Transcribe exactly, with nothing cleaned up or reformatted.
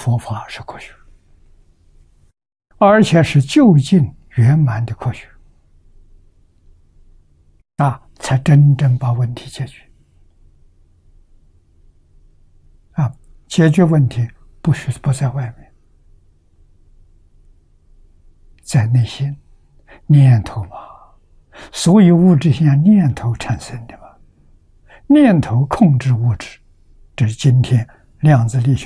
佛法是科学，而且是究竟圆满的科学啊，才真正把问题解决啊！解决问题不是不在外面，在内心念头嘛。所有物质现象念头产生的嘛，念头控制物质，这是今天量子力学